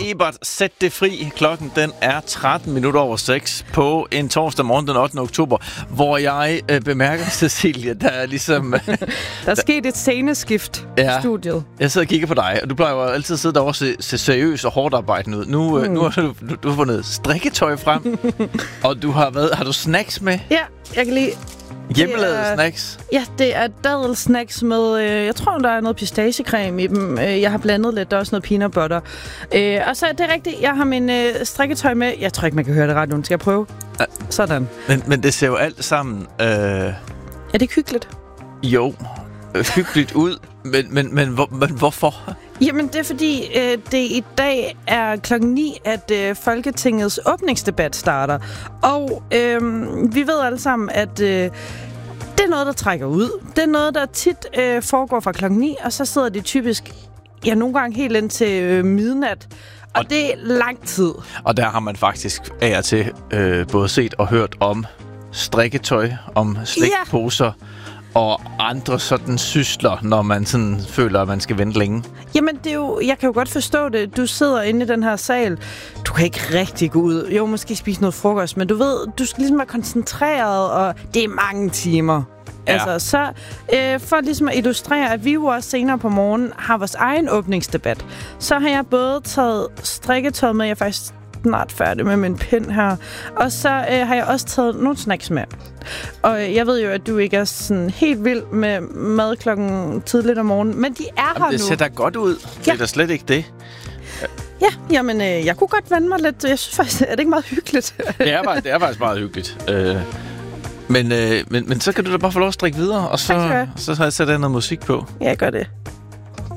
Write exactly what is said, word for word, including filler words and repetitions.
Ebert, sæt det fri. Klokken den er tretten minutter over seks på en torsdag morgen den ottende oktober, hvor jeg øh, bemærker, Cecilie, der er ligesom... der er sket et sceneskift ja, i studiet. Jeg sidder og kigger på dig, og du plejer jo altid at sidde derovre og se, se seriøs og hårdt arbejdende ud. Nu, mm. øh, nu har du, du, du har fundet strikketøj frem, og du har været... Har du snacks med? Ja, jeg kan lige... Hjemmelavede er, snacks? Ja, det er dadelsnacks med, øh, jeg tror, der er noget pistachecreme i dem. Øh, jeg har blandet lidt, der er også noget peanut butter. Øh, og så er det rigtigt, jeg har min øh, strikketøj med. Jeg tror ikke, man kan høre det ret nu. Skal jeg prøve? Ja. Sådan. Men, men det ser jo alt sammen... Øh... Er det ikke hyggeligt? Jo, hyggeligt ud. Men, men, men, hvor, men hvorfor? Jamen, det er fordi, øh, det i dag er klokken ni, at øh, Folketingets åbningsdebat starter. Og øh, vi ved alle sammen, at øh, det er noget, der trækker ud. Det er noget, der tit øh, foregår fra klokken ni, og så sidder de typisk, ja, nogle gange helt ind til øh, midnat. Og, og det er lang tid. Og der har man faktisk af og til øh, både set og hørt om strikketøj, om slikposer, ja, og andre sådan sysler, når man sådan føler, at man skal vente længe. Jamen, det er jo, jeg kan jo godt forstå det. Du sidder inde i den her sal. Du kan ikke rigtig gå ud. Jo, måske spise noget frokost, men du ved, du skal ligesom være koncentreret, og det er mange timer. Ja. Altså, så øh, for ligesom at illustrere, at vi jo også senere på morgenen har vores egen åbningsdebat, så har jeg både taget strikketøj med, jeg er faktisk snart færdig med min pind her, og så øh, har jeg også taget nogle snacks med. Og jeg ved jo, at du ikke er sådan helt vild med mad klokken tidligt om morgenen, men de er Jamen, her det nu. Det ser da godt ud. Ja. Det er da slet ikke det. Ja, jamen, øh, jeg kunne godt vande mig lidt. Jeg synes faktisk, er det ikke meget hyggeligt? det, er bare, det er faktisk meget hyggeligt. Øh, men, øh, men, men så kan du da bare få lov at strikke videre, og så, så, så sætter jeg noget musik på. Ja, jeg gør det.